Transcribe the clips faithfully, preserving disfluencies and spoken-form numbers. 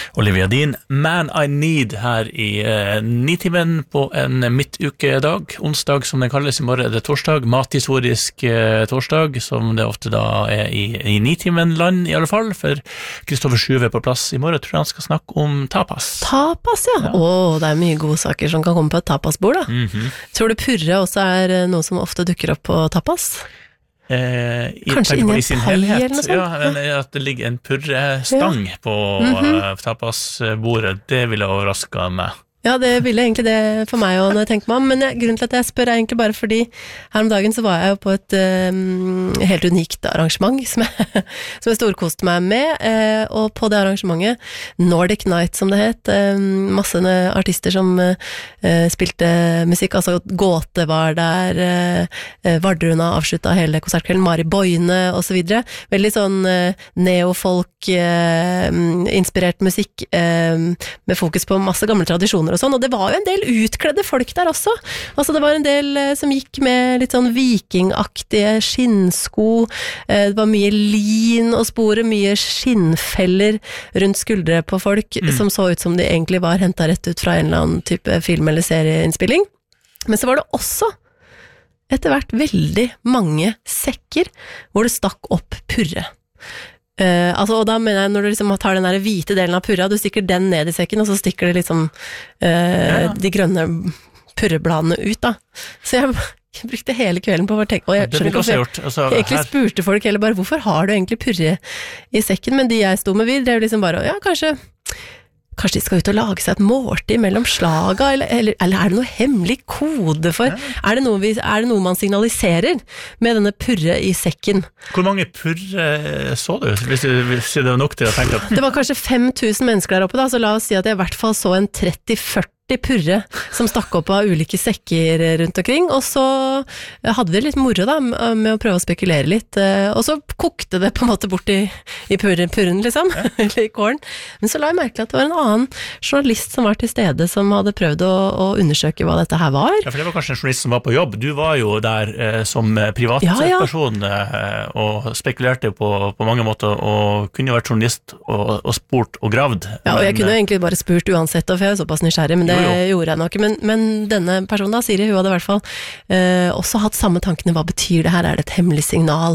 Olivia Dean, Man I Need her i eh, Nitimen på en midtukedag, onsdag som den kalles, i morgen er det torsdag, mathistorisk eh, torsdag, som det ofte da er i, i Nitimen-land i alle fall, for Kristoffer Sjuve er på plass i morgen, tror jeg han skal snakke om tapas. Tapas, ja. Å, ja. oh, det er mye gode saker som kan komme på et tapasbord da. Mm-hmm. Tror du purre også er noe som ofte dukker opp på tapas? Eh, i, Kanskje inni i sin helhet, ja, at det ligger en purrestang ja. på mm-hmm. uh, tapasbordet, det ville overraske meg. Ja, det ville egentlig det for meg også når jeg tenker meg om, men jeg, grunnen til at jeg spør er egentlig bare fordi her om dagen så var jeg jo på et um, helt unikt arrangement som jeg, som jeg storkoste meg med, uh, og på det arrangementet, Nordic Night som det het, um, masse artister som uh, spilte musikk, altså Gåte var der, uh, Vardruna avsluttet hele konsertkvelden, Mari Boine og så videre, veldig sånn uh, neofolk uh, inspirert musikk uh, med fokus på masse gamle tradisjoner og sånn, og det var jo en del utkledde folk der også. Altså det var en del eh, som gikk med litt sånn vikingaktige skinnsko, eh, det var mye lin og spore, mye skinnfeller rundt skuldre på folk, mm. som så ut som de egentlig var hentet rett ut fra en eller annen type film- eller serieinnspilling. Men så var det også etter hvert veldig mange sekker hvor det stakk opp purre. Uh, altså, og da mener jeg når du liksom tar den der hvite delen av purra, du stikker den ned i sekken, og så stikker det liksom uh, ja. de grønne purrebladene ut da. Så jeg, jeg brukte hele kvelden på å tenke, og jeg skjønner ikke hvorfor jeg, altså, jeg egentlig her... spurte folk heller bare, hvorfor har du egentlig purre i sekken? Men de jeg sto med vid, det er jo liksom bare, ja, kanskje Kanskje de skal ut og lage seg et måltid mellom slaga, eller, eller, eller er det noe hemmelig kode for? Ja. Er, det noe vi, er det noe man signaliserer med denne purre i sekken? Hvor mange purre så du, hvis, du, hvis det var nok til å tenke at... Det var kanskje fem tusen mennesker der oppe da, så la oss si at jeg i hvert fall så en tretti førti purre som stakk opp av ulike sekker rundt omkring, og så hadde vi litt moro da, med å prøve å spekulere litt, og så kokte det på en måte bort i, i purren, purren liksom, ja. eller i kålen. Men så la jeg merke til at det var en annen journalist som var til stede, som hadde prøvd å, å undersøke hva dette her var. Ja, for det var kanskje en journalist som var på jobb. Du var jo der eh, som privatperson ja, ja. eh, og spekulerte på, på mange måter, og kunne jo vært journalist og, og spurt og gravd. Ja, og jeg men, kunne jo egentlig bare spurt uansett, for jeg er såpass nysgjerrig, men det jo, jo. gjorde jeg nok. Men, men denne personen da, Siri, hun hadde i hvert fall eh, også hatt samme tankene, hva betyr det her? Er det et hemmelig signal?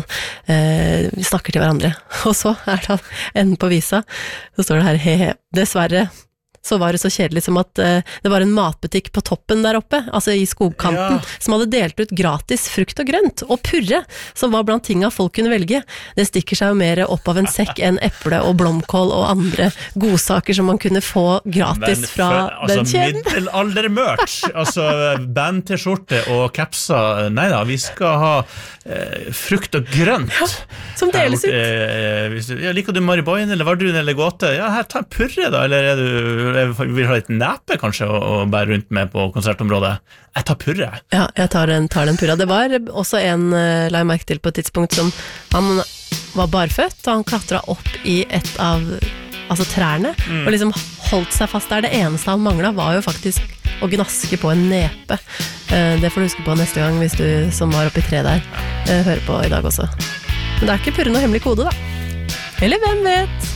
Eh, vi snakker til hverandre. Og så er det enden på visa, så står det her, he-he, dessverre, så var det så kjedelig som at uh, det var en matbutikk på toppen der oppe, altså i skogkanten, ja. som hadde delt ut gratis frukt og grønt, og purre, som var blant tingene folk kunne velge. Det stikker seg jo mer opp av en sekk enn eple og blomkål og andre godsaker som man kunne få gratis Men, fra for, altså, den kjeden. Middelaldermerch, altså band-t-skjorte og kapser, nei da, vi skal ha eh, frukt og grønt. Ja, som deles ut. Eh, hvis du, ja, liker du Mari Boine, eller Vardrun, eller Gåte? Ja, her, ta en purre da, eller er du jeg vil ha litt nepe kanskje og bære rundt med på konsertområdet. Jeg tar purre. Ja, jeg tar den, tar den purra. Det var også en, uh, la jeg merke til på et tidspunkt, som han var barføtt, og han klatret opp i et av altså trærne, mm. og liksom holdt seg fast der. Det eneste han manglet var jo faktisk å gnaske på en nepe. Uh, det får du huske på neste gang hvis du som var oppe i tre der uh, hører på i dag også. Men det er ikke purre noe hemmelig kode da. Eller hvem vet?